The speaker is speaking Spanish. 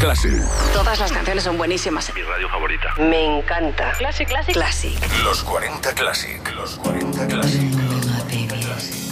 Classic. Todas las canciones son buenísimas. Mi radio favorita. Me encanta. Classic. Los 40 Classic. Los 40 Classic.